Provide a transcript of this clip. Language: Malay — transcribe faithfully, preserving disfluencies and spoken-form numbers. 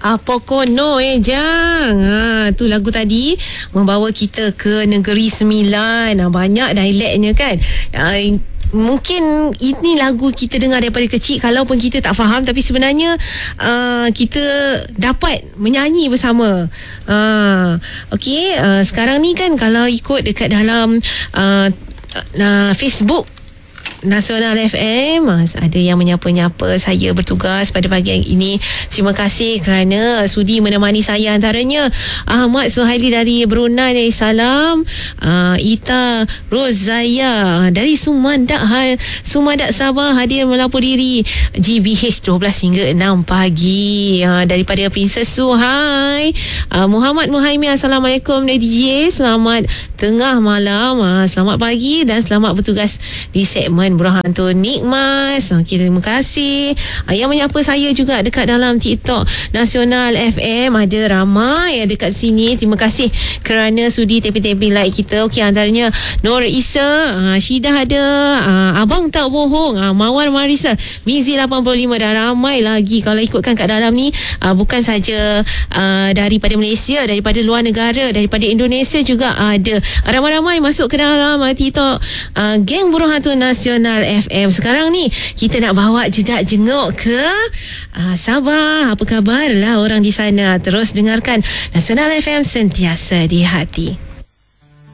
Apa kono eh Jang. Ha, tu lagu tadi membawa kita ke negeri sembilan. Ha, banyak dialeknya kan. Ha, mungkin ini lagu kita dengar daripada kecil, kalaupun kita tak faham, tapi sebenarnya uh, kita dapat menyanyi bersama. Uh, Okey, uh, sekarang ni kan kalau ikut dekat dalam uh, uh, Facebook Nasional F M, ada yang menyapa-nyapa saya bertugas pada pagi ini. Terima kasih kerana sudi menemani saya. Antaranya Ahmad Suhaili dari Brunei, salam. uh, Ita Rozaya dari Sumandak, Sumandak Sabah hadir melapor diri G B H dua belas hingga enam pagi. uh, Daripada Princess Su, hai. uh, Muhammad Muhaimin, Assalamualaikum D J, selamat tengah malam, uh, selamat pagi dan selamat bertugas di segmen Burhan tu Nikmat. Okay, terima kasih. Yang menyapa saya juga dekat dalam TikTok Nasional F M, ada ramai yang dekat sini. Terima kasih kerana sudi tapping-tapping like kita. Okey, antaranya Nur Isa, uh, Syidah ada, uh, Abang Tak Bohong, uh, Mawar Marisa, Mizi lapan puluh lima, dan ramai lagi. Kalau ikutkan kat dalam ni, uh, bukan saja uh, daripada Malaysia, daripada luar negara, daripada Indonesia juga ada. Ramai-ramai masuk ke dalam uh, TikTok uh, Geng Buruh Hantu Nasional F M. Sekarang ni kita nak bawa jejak jenguk ke uh, Sabah. Apa khabar lah orang di sana? Terus dengarkan Nasional F M, sentiasa di hati.